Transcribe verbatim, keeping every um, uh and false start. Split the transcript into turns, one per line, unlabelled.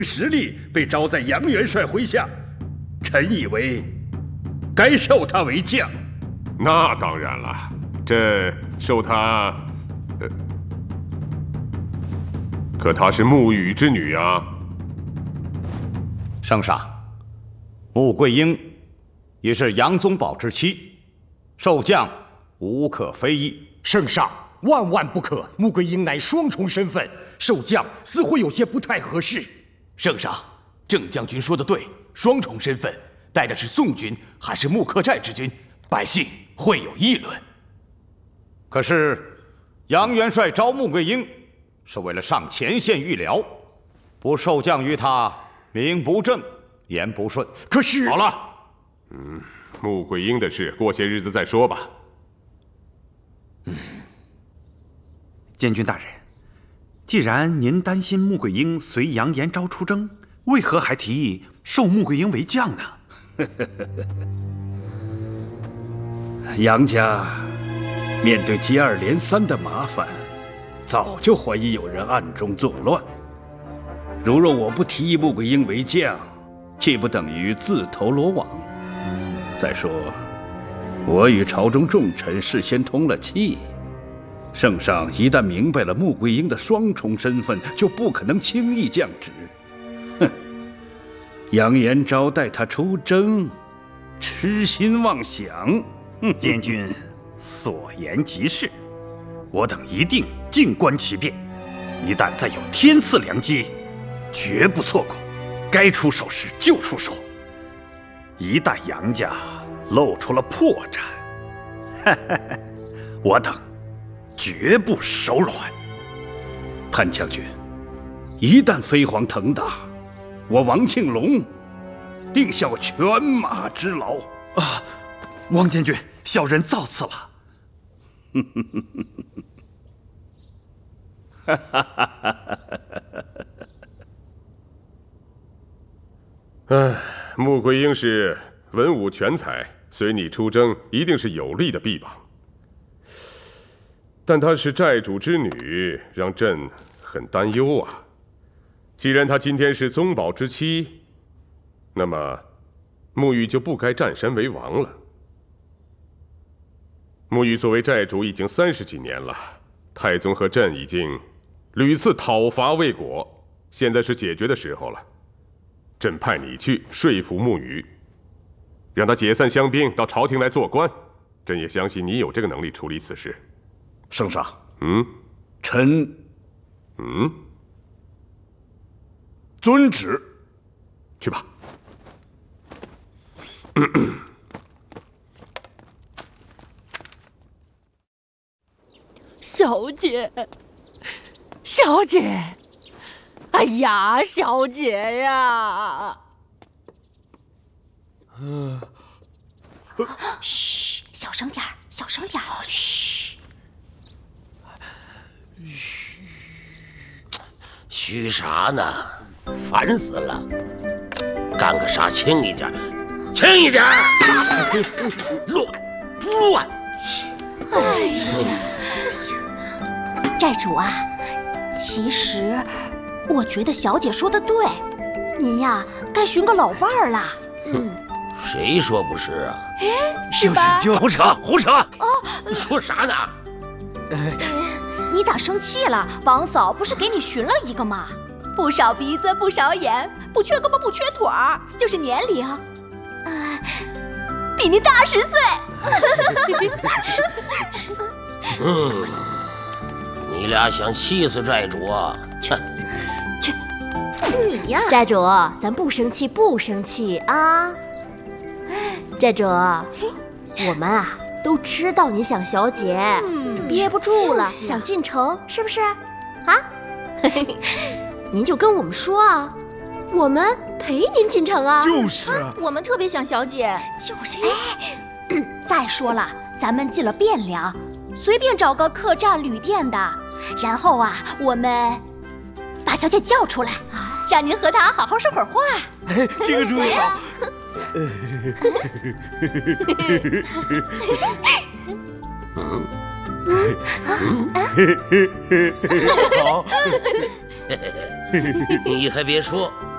实力被招在杨元帅麾下，臣以为该授他为将。
那当然了，朕授他，呃，可她是沐雨之女啊。
圣上，穆桂英也是杨宗保之妻，授将无可非议。
圣上，万万不可！穆桂英乃双重身份，授将似乎有些不太合适。
圣上，郑将军说的对，双重身份，带的是宋军还是穆克寨之军，百姓会有议论。
可是，杨元帅招穆桂英，是为了上前线御疗，不授将于他，名不正，言不顺。
可是，
好了，嗯，穆桂英的事，过些日子再说吧。
嗯，监军大人，既然您担心穆桂英随杨延昭出征，为何还提议授穆桂英为将呢？
杨家面对接二连三的麻烦，早就怀疑有人暗中作乱。如若我不提议穆桂英为将，岂不等于自投罗网？再说，我与朝中重臣事先通了气，圣上一旦明白了穆桂英的双重身份，就不可能轻易降职。哼，杨延昭带他出征，痴心妄想。
监军所言极是，我等一定静观其变，一旦再有天赐良机，绝不错过，该出手时就出手。一旦杨家露出了破绽，我等绝不手软。
潘将军，一旦飞黄腾达，我王庆龙定效犬马之劳
啊！王监军，小人造次了。
唉，穆桂英是文武全才，随你出征一定是有力的臂膀。但她是寨主之女，让朕很担忧啊。既然她今天是宗保之妻，那么沐雨就不该占山为王了。沐雨作为寨主已经三十几年了，太宗和朕已经屡次讨伐未果，现在是解决的时候了。朕派你去说服沐雨，让他解散乡兵，到朝廷来做官。朕也相信你有这个能力处理此事。
圣上，
嗯，
臣，
嗯，
遵旨。
去吧。
小姐，小姐，哎呀，小姐呀！
嗯，嘘，小声点儿，小声点儿。嘘，
嘘，嘘啥呢？烦死了！干个啥轻一点，轻一点！乱乱！
哎呀！寨主啊，其实我觉得小姐说的对，您呀该寻个老伴儿啦。
嗯，谁说不是啊？
哎，是吧？
就是就胡扯胡扯！哦，说啥呢？
呃，你咋生气了？王嫂不是给你寻了一个吗？不少鼻子不少眼，不缺胳膊不缺腿儿，就是年龄，呃，比您大十岁。
嗯。你俩想气死寨主啊？切，
去，
你呀！寨主，咱不生气，不生气啊！寨主，我们啊都知道你想小姐，嗯、憋不住了，想进城，是不是？啊？您就跟我们说啊，我们陪您进城啊！
就是、
啊，我们特别想小姐，
就是。哎，嗯、再说了，咱们进了汴梁，随便找个客栈、旅店的。然后啊，我们把小姐叫出来，让您和她好好说会儿话。
哎，这个主意好。
嗯，
好。
你还别说，